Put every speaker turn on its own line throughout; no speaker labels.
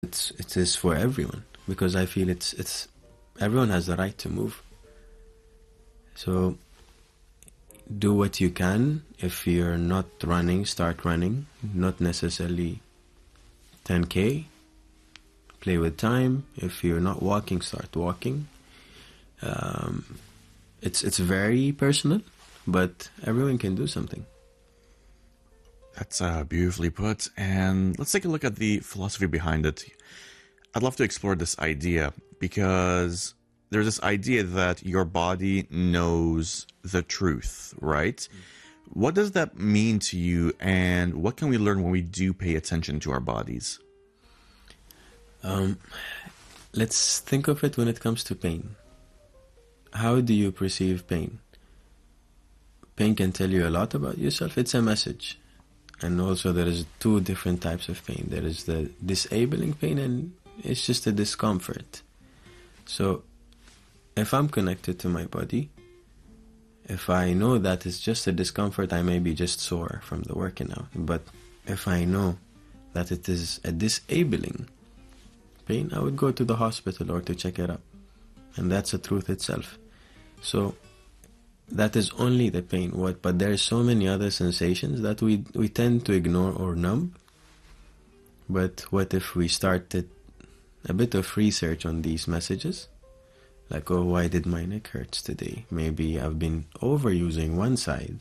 it is for everyone, because I feel it's everyone has the right to move. So do what you can. If you're not running, start running. Not necessarily 10K. Play with time. If you're not walking, start walking. It's very personal, but everyone can do something.
That's beautifully put. And let's take a look at the philosophy behind it. I'd love to explore this idea because there's this idea that your body knows the truth, right? What does that mean to you, and what can we learn when we do pay attention to our bodies?
Let's think of it when it comes to pain. How do you perceive pain? Pain can tell you a lot about yourself. It's a message. And also there is two different types of pain. There is the disabling pain, and it's just a discomfort. So if I'm connected to my body, if I know that it's just a discomfort, I may be just sore from the working out. But if I know that it is a disabling pain, I would go to the hospital or to check it up. And that's the truth itself. So that is only the pain. But there are so many other sensations that we tend to ignore or numb. But what if we started a bit of research on these messages? Like, oh, why did my neck hurts today? Maybe I've been overusing one side.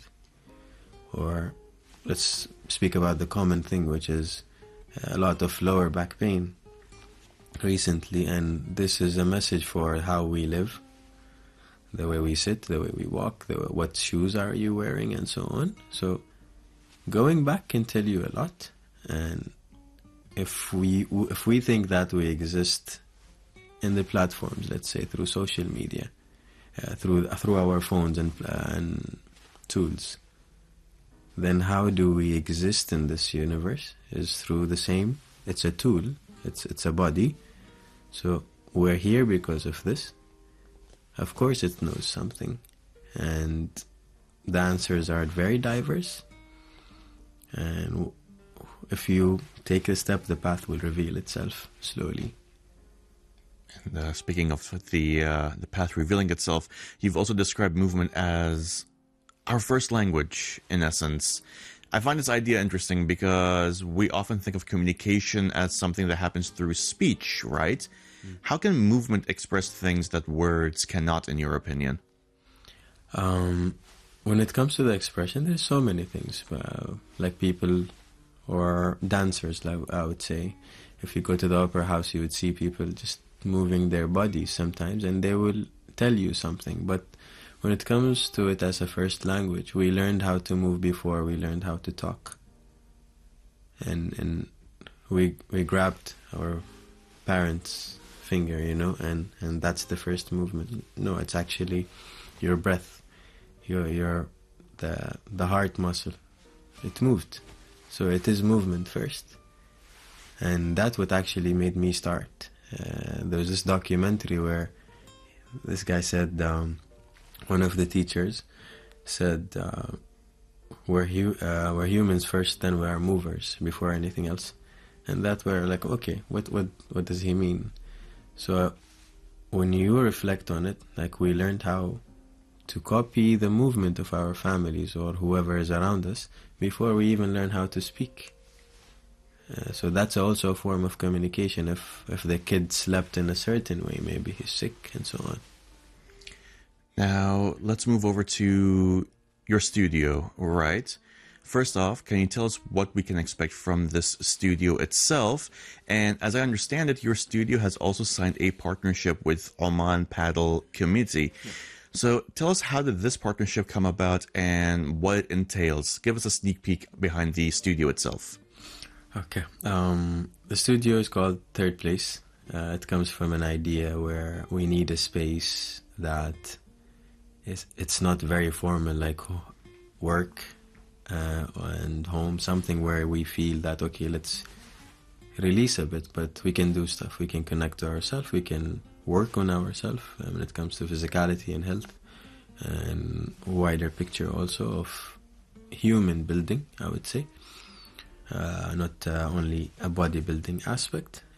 Or let's speak about the common thing, which is a lot of lower back pain recently. And this is a message for how we live, the way we sit, the way we walk, what shoes are you wearing, and so on. So going back can tell you a lot. And if we think that we exist in the platforms, let's say through social media, through our phones and tools, then how do we exist in this universe? Is through the same. It's a tool. It's a body. So we're here because of this. Of course it knows something, and the answers are very diverse. And if you take a step, the path will reveal itself slowly.
And speaking of the path revealing itself, you've also described movement as our first language, in essence. I find this idea interesting because we often think of communication as something that happens through speech, right? How can movement express things that words cannot, in your opinion?
When it comes to the expression, there's so many things. Like people or dancers, like I would say. If you go to the opera house, you would see people just moving their bodies sometimes, and they will tell you something. But when it comes to it as a first language, we learned how to move before we learned how to talk. And we grabbed our parents' finger, and that's the first movement. No, it's actually your breath, the heart muscle. It moved. So it is movement first. And that's what actually made me start. There was this documentary where this guy said, one of the teachers said, we're humans first, then we are movers before anything else. And that we're like, okay, what does he mean? So when you reflect on it, like we learned how to copy the movement of our families or whoever is around us before we even learn how to speak. So that's also a form of communication. If the kid slept in a certain way, maybe he's sick, and so on.
Now, let's move over to your studio, right? First off, can you tell us what we can expect from this studio itself? And as I understand it, your studio has also signed a partnership with Oman Paddle Committee. Yeah. So tell us, how did this partnership come about and what it entails? Give us a sneak peek behind the studio itself.
Okay. The studio is called Third Place. It comes from an idea where we need a space that it's not very formal, like work and home, something where we feel that, okay, let's release a bit, but we can do stuff. We can connect to ourselves. We can work on ourselves when it comes to physicality and health, and wider picture also of human building, I would say. Not only a bodybuilding aspect.